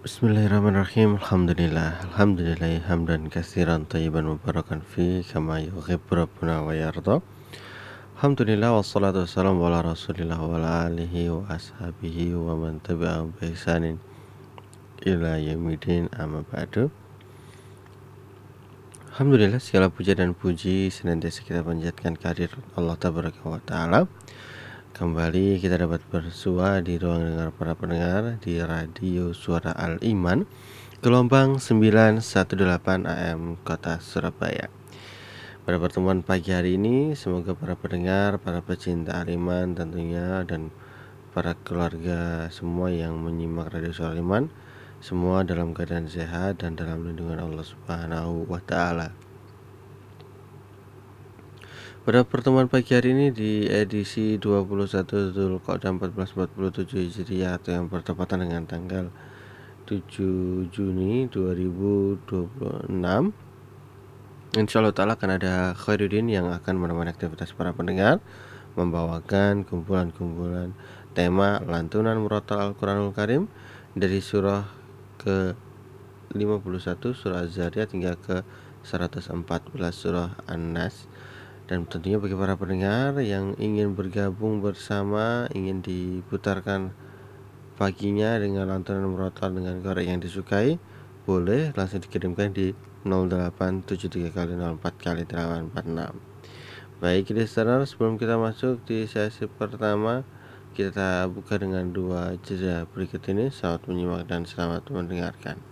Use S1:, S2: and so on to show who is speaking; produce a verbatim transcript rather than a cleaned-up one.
S1: Bismillahirrahmanirrahim. Alhamdulillah. Alhamdulillah hamdan katsiran thayyiban mubarakan fi kama yuhibbu rabbuna wa yarda. Alhamdulillah wassalatu wassalamu ala Rasulillah wa ala alihi wa ashabihi wa man tabi'ahum bi ihsanin ila yaumil amma ba'du. Alhamdulillah, segala puja dan puji senantiasa kita panjatkan kehadirat Allah Tabaraka wa Ta'ala. Kembali kita dapat bersua di ruang dengar para pendengar di Radio Suara Al-Iman, gelombang sembilan satu delapan A M Kota Surabaya. Pada pertemuan pagi hari ini, semoga para pendengar, para pecinta Al-Iman tentunya, dan para keluarga semua yang menyimak Radio Suara Al-Iman, semua dalam keadaan sehat dan dalam lindungan Allah Subhanahu wa Ta'ala. Pada pertemuan pagi hari ini di edisi dua puluh satu Dzulqa'dah seribu empat ratus empat puluh tujuh Hijriah atau yang bertepatan dengan tanggal tujuh Juni dua ribu dua puluh enam, Insyaallah ta'ala akan ada Khairuddin yang akan menemani aktivitas para pendengar, membawakan kumpulan-kumpulan tema lantunan murattal Al-Quranul Karim dari surah ke lima puluh satu surah Az-Zariyat hingga ke seratus empat belas surah An-Nas. Dan tentunya bagi para pendengar yang ingin bergabung bersama, ingin diputarkan paginya dengan lantunan murattal dengan korek yang disukai, boleh langsung dikirimkan di nol delapan tujuh tiga kali nol empat kali delapan empat enam. Baik listener, sebelum kita masuk di sesi pertama, kita buka dengan dua jeda berikut ini. Selamat menyimak dan selamat mendengarkan.